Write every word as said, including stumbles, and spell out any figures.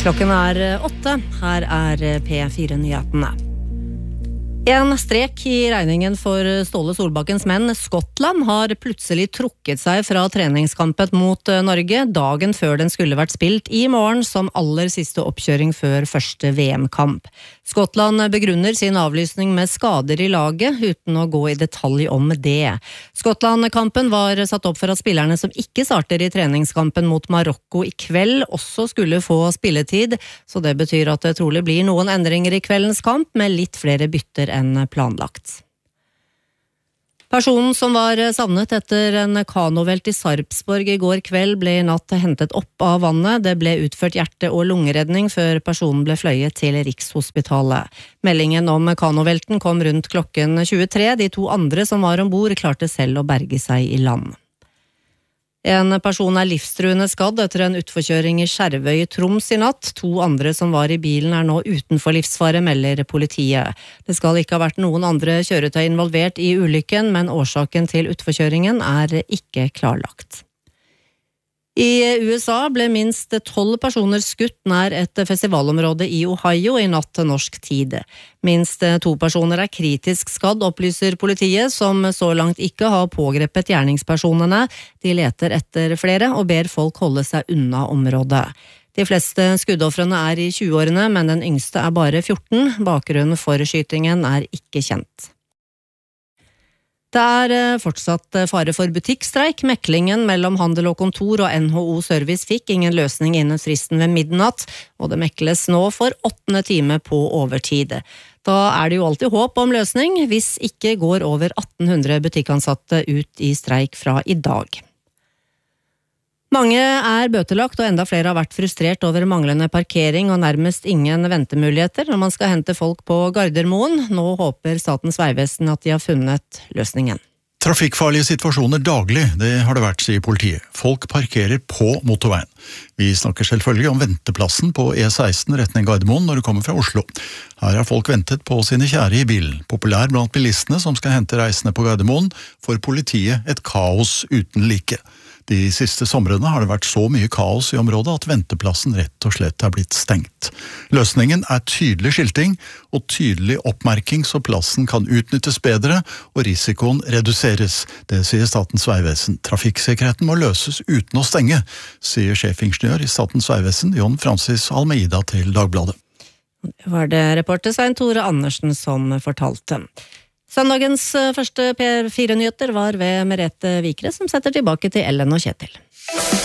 Klokken er åtte. Her er P fire-nyhetene. En strek i regningen for Ståle Solbakkens menn. Skottland har plutselig trukket seg fra treningskampen mot Norge dagen før den skulle vært spilt i morgen som aller siste oppkjøring før første V M-kamp. Skottland begrunner sin avlysning med skader i laget, uten å gå i detalj om det. Skottland-kampen var satt opp for at spillerne som ikke starter i treningskampen mot Marokko i kveld, også skulle få spilletid, så det betyr at det trolig blir noen endringer i kveldens kamp, med litt flere bytter enn planlagt. Personen som var savnet etter en kanovelt i Sarpsborg i går kveld ble i natt hentet opp av vannet. Det ble utført hjerte- og lungeredning før personen ble fløyet til Rikshospitalet. Meldingen om kanovelten kom rundt klokken tjuetre. De to andre som var ombord klarte selv å berge seg i land. En person er livstruende skadd etter en utforkjøring i Skjervøy i Troms i natt. To andre som var i bilen er nå utenfor livsfare, melder politiet. Det skal ikke ha vært noen andre kjøretøy involvert i ulykken, men årsaken til utforkjøringen er ikke klarlagt. I U S A ble minst tolv personer skutt nær et festivalområde i Ohio i natt til norsk tid. Minst to personer er kritisk skadd, opplyser politiet, som så langt ikke har pågrepet gjerningspersonene. De leter etter flere og ber folk holde seg unna området. De fleste skuddoffrene er i tjueårene, men den yngste er bare fjorten. Bakgrunnen for skytingen er ikke kjent. Det er fortsatt fare for butikkstreik. Meklingen mellom Handel og Kontor og N H O Service fikk ingen løsning innen fristen ved midnatt, og det mekles nå for åttende time på overtid. Da er det jo alltid håp om løsning, hvis ikke går over atten hundre butikkansatte ut i streik fra i dag. Mange er bøtelagt, og enda flere har vært frustrert over manglende parkering og nærmest ingen ventemuligheter når man skal hente folk på Gardermoen. Nå håper Statens vegvesen at de har funnet løsningen. Trafikkfarlige situasjoner daglig, det har det vært, sier politiet. Folk parkerer på motorveien. Vi snakker selvfølgelig om venteplassen på E seksten retning Gardermoen når du kommer fra Oslo. Her har folk ventet på sine kjære i bilen. Populær blant bilistene som skal hente reisende på Gardermoen, for politiet et kaos uten like. De siste somrene har det vært så mye kaos i området at venteplassen rett og slett er blitt stengt. Løsningen er tydelig skilting og tydelig oppmerking så plassen kan utnyttes bedre og risikoen reduseres. Det sier Statens vegvesen. Trafikksikkerheten må løses uten å stenge, sier sjefingeniør i Statens vegvesen Jon Francis Almeida til Dagbladet. Det var det reporter Svein Tore Andersen som fortalte. Søndagens første P fire-nyheter var ved Merete Vikre, som setter tilbake til Ellen og Kjetil.